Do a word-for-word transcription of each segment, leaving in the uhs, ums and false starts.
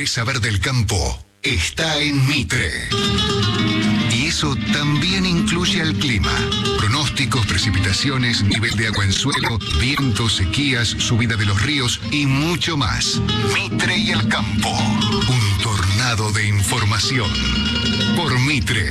querés saber del campo está en Mitre. Y eso también incluye al clima. Pronósticos, precipitaciones, nivel de agua en suelo, vientos, sequías, subida de los ríos y mucho más. Mitre y el campo. Un tornado de información. Por Mitre.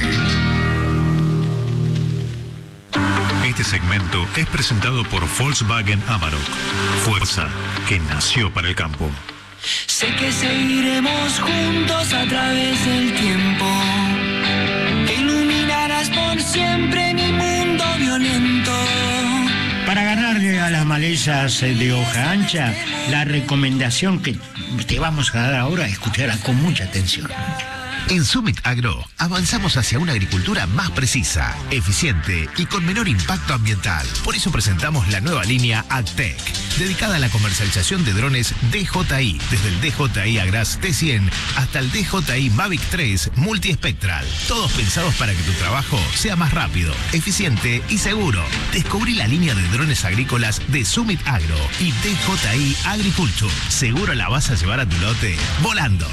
Este segmento es presentado por Volkswagen Amarok. Fuerza que nació para el campo. Sé que seguiremos juntos a través del tiempo. Que iluminarás por siempre mi mundo violento. Para ganarle a las malezas de hoja ancha, la recomendación que te vamos a dar ahora, escucharla con mucha atención. En Summit Agro avanzamos hacia una agricultura más precisa, eficiente y con menor impacto ambiental. Por eso presentamos la nueva línea AgTech, dedicada a la comercialización de drones D J I, desde el D J I Agras T cien hasta el D J I Mavic tres Multiespectral. Todos pensados para que tu trabajo sea más rápido, eficiente y seguro. Descubrí la línea de drones agrícolas de Summit Agro y D J I Agriculture. Seguro la vas a llevar a tu lote volando.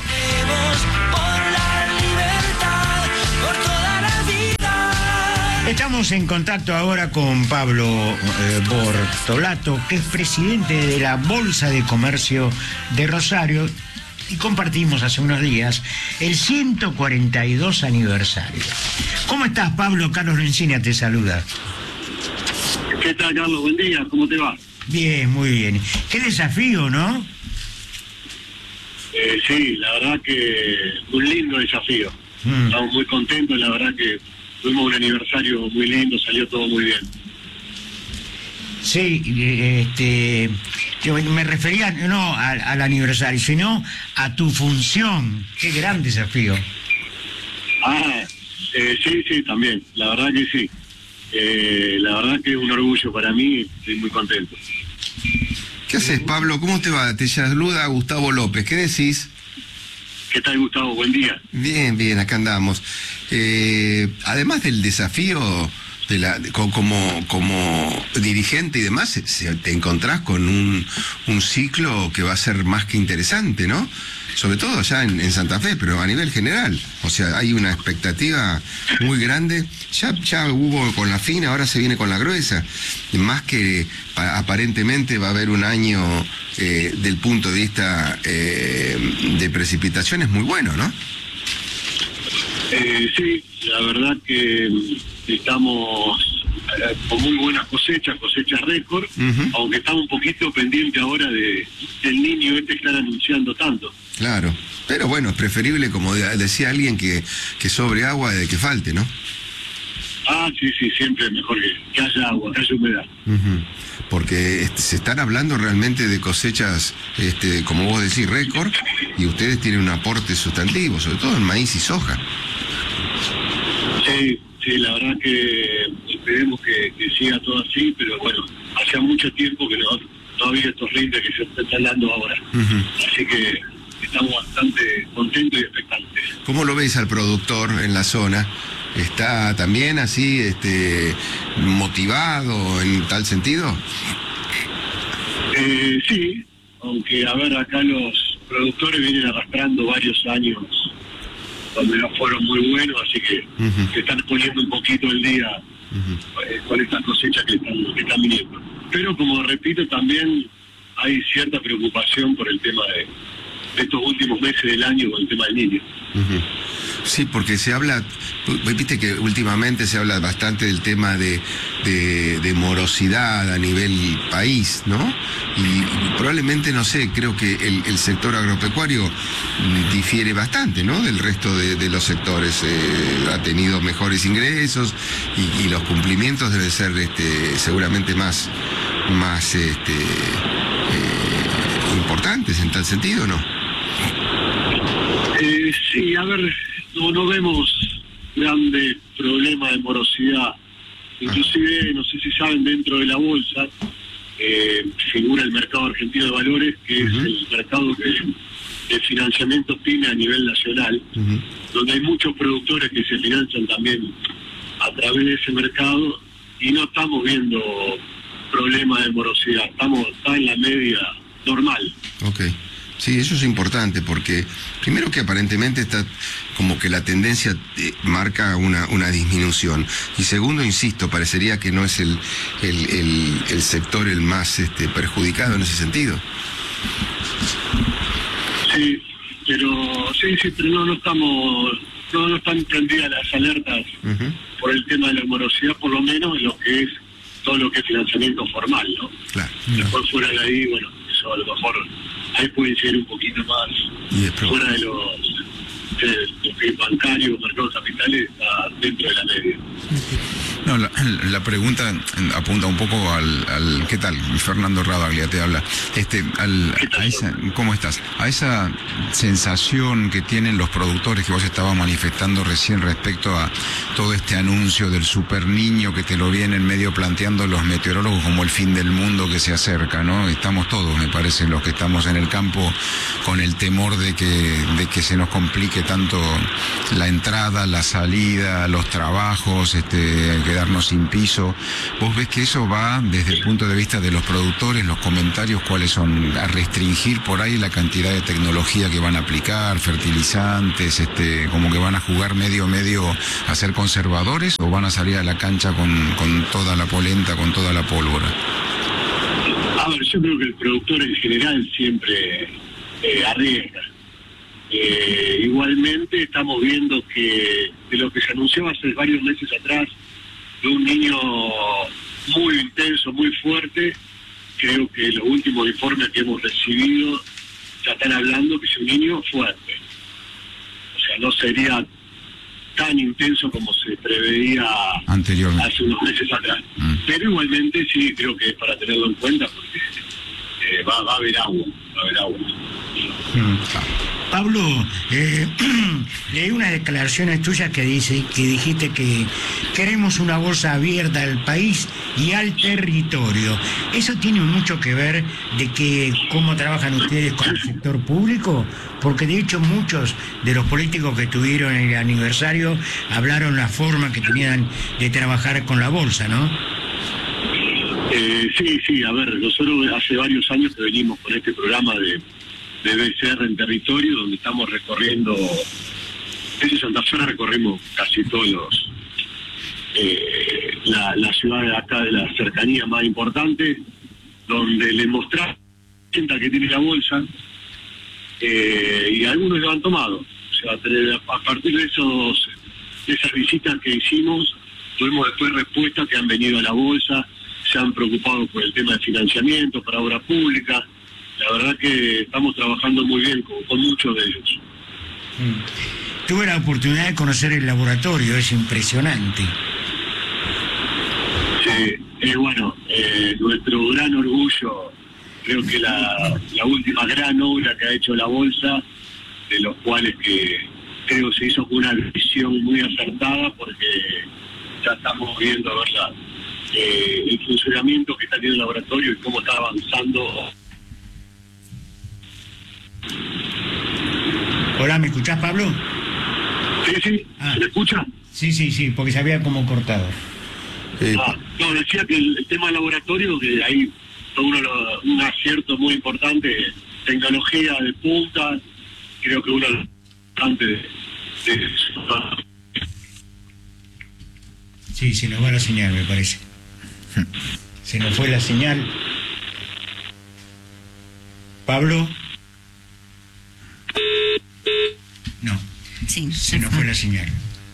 Estamos en contacto ahora con Pablo eh, Bortolato, que es presidente de la Bolsa de Comercio de Rosario, y compartimos hace unos días el ciento cuarenta y dos aniversario. ¿Cómo estás, Pablo? Carlos Lencina te saluda. ¿Qué tal, Carlos? Buen día, ¿cómo te va? Bien, muy bien. Qué desafío, ¿no? Eh, sí, la verdad que un lindo desafío. Mm. Estamos muy contentos, la verdad que tuvimos un aniversario muy lindo, salió todo muy bien. Sí, este, yo me refería no al, al aniversario, sino a tu función. Qué gran desafío. Ah, eh, sí, sí, también, la verdad que sí. Eh, la verdad que es un orgullo para mí, estoy muy contento. ¿Qué haces, Pablo? ¿Cómo te va? Te saluda Gustavo López. ¿Qué decís? ¿Qué tal, Gustavo? Buen día. Bien, bien, acá andamos. Eh, además del desafío de la de, como como dirigente y demás, se, se, te encontrás con un, un ciclo que va a ser más que interesante, ¿no? Sobre todo allá en, en Santa Fe, pero a nivel general. O sea, hay una expectativa muy grande. Ya, ya hubo con la fina, ahora se viene con la gruesa. Más que pa, aparentemente va a haber un año eh, del punto de vista eh, de precipitaciones muy bueno, ¿no? Eh, sí, la verdad que estamos eh, con muy buenas cosechas, cosechas récord, uh-huh. Aunque estamos un poquito pendientes ahora de del niño este que están anunciando tanto. Claro, pero bueno, es preferible, como decía alguien, que, que sobre agua de que falte, ¿no? Ah, sí, sí, siempre es mejor que, que haya agua, que haya humedad. Uh-huh. Porque este, se están hablando realmente de cosechas, este, como vos decís, récord, y ustedes tienen un aporte sustantivo, sobre todo en maíz y soja. Sí, sí, la verdad que esperemos que, que siga todo así, pero bueno, hacía mucho tiempo que no, no había estos rindes que se están dando ahora. Uh-huh. Así que estamos bastante contentos y expectantes. ¿Cómo lo ves al productor en la zona? ¿Está también así este, motivado en tal sentido? Eh, sí, aunque a ver, acá los productores vienen arrastrando varios años donde no fueron muy buenos, así que uh-huh. se están poniendo un poquito el día uh-huh. eh, con estas cosechas que están, que están viniendo. Pero como repito, también hay cierta preocupación por el tema de, de estos últimos meses del año con el tema del niño. Uh-huh. Sí, porque se habla, viste que últimamente se habla bastante del tema de, de, de morosidad a nivel país, ¿no? Y, y probablemente, no sé, creo que el, el sector agropecuario difiere bastante, ¿no? Del resto de, de los sectores. Eh, ha tenido mejores ingresos y, y los cumplimientos deben ser este, seguramente más, más este, eh, importantes en tal sentido, ¿no? Eh, sí, a ver, no, no vemos grandes problemas de morosidad. Inclusive, no sé si saben, dentro de la bolsa eh, figura el mercado argentino de valores, que uh-huh. es el mercado que de financiamiento pyme a nivel nacional, uh-huh. donde hay muchos productores que se financian también a través de ese mercado, y no estamos viendo problemas de morosidad, estamos está en la media normal. Okay. Sí, eso es importante porque primero que aparentemente está como que la tendencia eh, marca una, una disminución y segundo, insisto, parecería que no es el, el, el, el sector el más este, perjudicado en ese sentido. Sí, pero sí, sí, pero no, no estamos, no, no están prendidas las alertas uh-huh. por el tema de la morosidad, por lo menos en lo que es todo lo que es financiamiento formal, ¿no? Claro. Después fuera de ahí, bueno, eso a lo mejor ahí puede ser un poquito más fuera de los de, de bancarios, mercados capitales, está dentro de la media. No, la, la pregunta apunta un poco al, al ¿qué tal? Fernando Radaglia te habla. Este, al, a esa, ¿cómo estás? A esa sensación que tienen los productores que vos estabas manifestando recién respecto a todo este anuncio del super niño que te lo vienen medio planteando los meteorólogos como el fin del mundo que se acerca, ¿no? Estamos todos, me parece, los que estamos en el campo con el temor de que, de que se nos complique tanto la entrada, la salida, los trabajos, este, quedarnos sin piso. ¿Vos ves que eso va desde el punto de vista de los productores, los comentarios cuáles son, a restringir por ahí la cantidad de tecnología que van a aplicar, fertilizantes, este, como que van a jugar medio medio a ser conservadores o van a salir a la cancha con, con toda la polenta, con toda la pólvora? A ver, yo creo que el productor en general siempre eh, arriesga. Eh, igualmente estamos viendo que de lo que se anunció hace varios meses atrás, de un niño muy intenso, muy fuerte, creo que los últimos informes que hemos recibido ya están hablando que es un niño fuerte. O sea, no sería tan intenso como se preveía anteriormente, hace unos meses atrás. Mm. Pero igualmente sí, creo que es para tenerlo en cuenta porque eh, va, va a haber agua, va a haber agua. Mm. Pablo, eh, leí unas declaraciones tuyas que dice que dijiste que queremos una bolsa abierta al país y al territorio. ¿Eso tiene mucho que ver de que cómo trabajan ustedes con el sector público? Porque de hecho muchos de los políticos que estuvieron en el aniversario hablaron la forma que tenían de trabajar con la bolsa, ¿no? Eh, sí, sí, a ver, nosotros hace varios años que venimos con este programa de de B C R en territorio, donde estamos recorriendo, desde Santa Fe recorremos casi todos los, eh, la, la ciudad de acá de la cercanía más importante, donde le mostramos la que tiene la bolsa, eh, y algunos lo han tomado. O sea, a partir de esos de esas visitas que hicimos, tuvimos después respuestas que han venido a la bolsa, se han preocupado por el tema de financiamiento para obra pública. La verdad que estamos trabajando muy bien con, con muchos de ellos. Mm. Tuve la oportunidad de conocer el laboratorio, es impresionante. Sí, eh, bueno, eh, nuestro gran orgullo, creo que la, la última gran obra que ha hecho la Bolsa, de los cuales que creo se hizo con una visión muy acertada, porque ya estamos viendo, ¿verdad?, eh, el funcionamiento que está teniendo el laboratorio y cómo está avanzando. Hola, ¿me escuchás, Pablo? Sí, sí, ah. ¿Se me escucha? Sí, sí, sí, porque se había como cortado. Eh, ah, no, decía que el, el tema del laboratorio, que hay todo uno, un acierto muy importante, tecnología de punta, creo que uno bastante de, de... Sí, se nos va la señal, me parece. Se nos fue la señal. Pablo. No, sí, se nos fue la señal.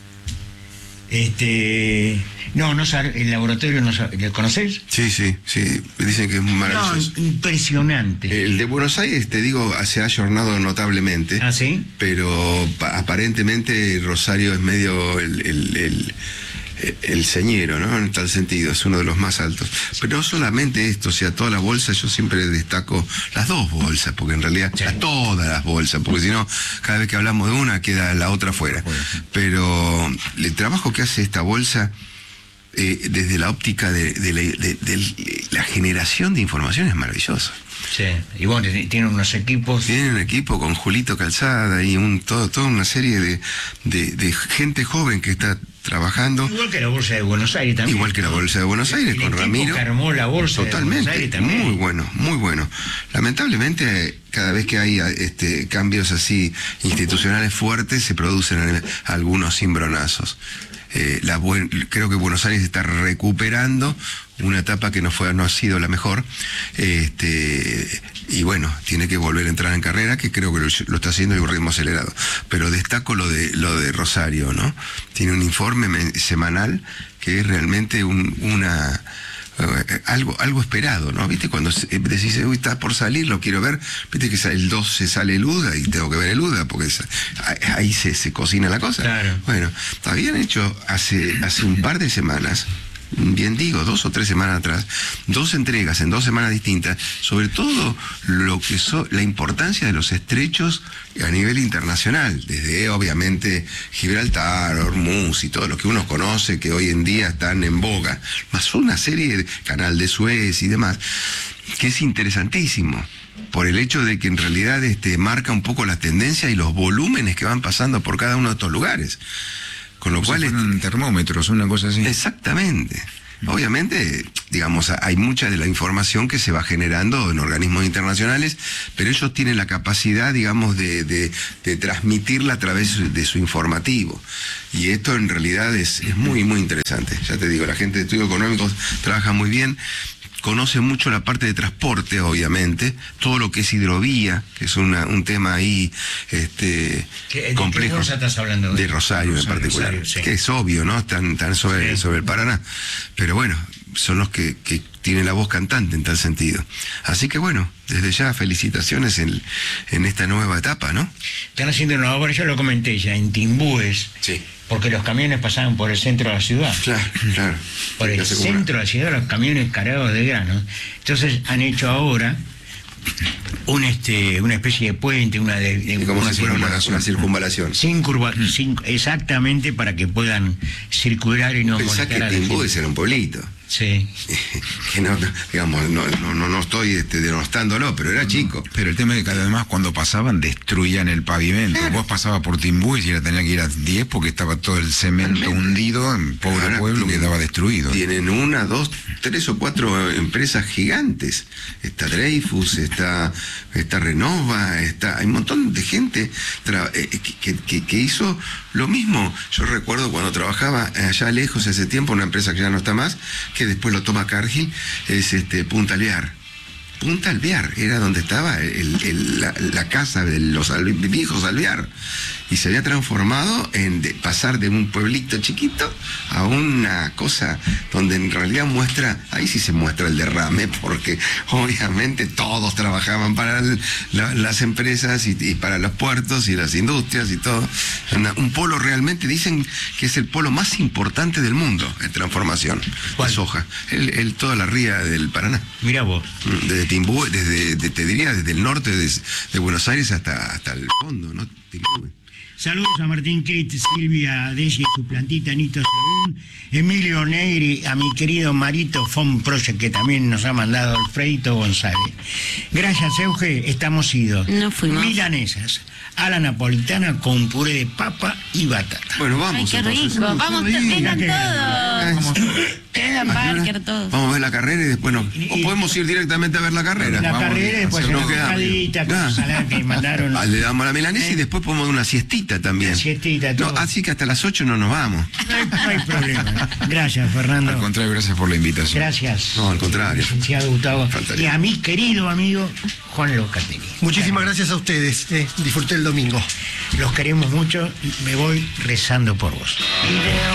Este, no, no el laboratorio, no ¿lo conocés? Sí, sí, sí, dicen que es maravilloso. No, impresionante. El de Buenos Aires, te digo, se ha ayornado notablemente. ¿Ah, sí? Pero aparentemente Rosario es medio el, el, el el señero, ¿no? En tal sentido, es uno de los más altos. Pero no solamente esto, o sea, toda la bolsa, yo siempre destaco las dos bolsas, porque en realidad, sí, las, todas las bolsas, porque si no, cada vez que hablamos de una, queda la otra fuera. Pero el trabajo que hace esta bolsa, eh, desde la óptica de, de, la, de, de la generación de información, es maravilloso. Sí, y bueno, tienen unos equipos. Tienen un equipo con Julito Calzada y un todo, toda una serie de, de, de gente joven que está trabajando. Igual que la Bolsa de Buenos Aires también. Igual que la Bolsa de Buenos Aires, el con Ramiro. Que armó la Bolsa Totalmente, de Buenos Aires también. muy bueno, muy bueno. Lamentablemente, cada vez que hay este, cambios así institucionales fuertes, se producen algunos cimbronazos. Eh, la buen, creo que Buenos Aires está recuperando una etapa que no fue no ha sido la mejor, este, y bueno, tiene que volver a entrar en carrera, que creo que lo, lo está haciendo en un ritmo acelerado. Pero destaco lo de lo de Rosario, ¿no? Tiene un informe semanal que es realmente un, una eh, algo algo esperado, ¿no? ¿Viste? Cuando decís, uy, está por salir, lo quiero ver, viste que el doce sale el U D A y tengo que ver el U D A porque es, ahí se, se cocina la cosa. Claro. Bueno, habían hecho hace hace un par de semanas, bien digo, dos o tres semanas atrás, dos entregas en dos semanas distintas, sobre todo lo que so, la importancia de los estrechos a nivel internacional, desde obviamente Gibraltar, Hormuz y todo lo que uno conoce, que hoy en día están en boga, más una serie de Canal de Suez y demás, que es interesantísimo, por el hecho de que en realidad este, marca un poco la tendencia y los volúmenes que van pasando por cada uno de estos lugares. Con lo o cual... Fueron termómetros, una cosa así. Exactamente. Obviamente, digamos, hay mucha de la información que se va generando en organismos internacionales, pero ellos tienen la capacidad, digamos, de, de, de transmitirla a través de su informativo. Y esto en realidad es, es muy, muy interesante. Ya te digo, la gente de estudios económicos trabaja muy bien. Conoce mucho la parte de transporte, obviamente, todo lo que es hidrovía, que es una, un tema ahí este, ¿Qué, complejo. ¿De qué estás hablando? De Rosario, Rosario en particular, Rosario, sí. Que es obvio, ¿no? Están, están sobre, sí. sobre el Paraná. Pero bueno, son los que, que tienen la voz cantante en tal sentido. Así que bueno, desde ya felicitaciones en, en esta nueva etapa, ¿no? Están haciendo una obra, yo lo comenté ya, en Timbúes. Sí. Porque los camiones pasaban por el centro de la ciudad. Claro, claro. Por el centro de la ciudad, los camiones cargados de granos. Entonces han hecho ahora un este una especie de puente, una de, de como una si fuera una, una circunvalación. Sin curva, mm. sin, exactamente para que puedan circular y no molestar a la gente. Pensá que Timbúes era un pueblito. Sí. Que no, digamos, no, no, no, no estoy este, denostándolo, pero era chico. Pero el tema es que además cuando pasaban destruían el pavimento. Claro. Vos pasabas por Timbúes y ya tenía que ir a diez porque estaba todo el cemento Realmente. hundido en pobre Ahora pueblo tienen, que estaba destruido. Tienen una, dos, tres o cuatro empresas gigantes. Está Dreyfus, está, está Renova, está, hay un montón de gente tra, eh, que, que, que hizo lo mismo. Yo recuerdo cuando trabajaba allá lejos hace tiempo, una empresa que ya no está más, que después lo toma Cargill, es este Punta Alvear. Punta Alvear era donde estaba el, el, la, la casa de los alve, viejos Alvear. Y se había transformado en de pasar de un pueblito chiquito a una cosa donde en realidad muestra, ahí sí se muestra el derrame, porque obviamente todos trabajaban para el, la, las empresas y, y para los puertos y las industrias y todo. Una, un polo realmente, dicen que es el polo más importante del mundo en transformación. ¿Cuál? De soja. El, el, toda la ría del Paraná. Mira vos. Desde Timbúes, desde, de, te diría, desde el norte de, de Buenos Aires hasta, hasta el fondo, ¿no? Timbúes. Saludos a Martín Crit, Silvia Desi, su plantita, Nito Según, Emilio Negri, a mi querido Marito Fon Project, que también nos ha mandado Alfredito González. Gracias, Euge, estamos idos. No fuimos. Milanesas a la napolitana con puré de papa y batata. Bueno, vamos. Ay, qué rico. Entonces, vamos, vengan todos. Vengan Parker, todos. Vamos a ver la carrera y después nos... O podemos ir directamente a ver la carrera. La vamos, carrera y después una pescadita con salada que mandaron. Le damos a la milanesa ¿Eh? y después podemos dar una siestita también. Una siestita, todo. No, así que hasta las ocho no nos vamos. No hay, no hay problema. Gracias, Fernando. Al contrario, gracias por la invitación. Gracias. No, al contrario. Licenciado Gustavo. Faltaría. Y a mi querido amigo Juan Locatelli. Muchísimas gracias a ustedes. Eh, disfruté el domingo. Los queremos mucho y me voy rezando por vos.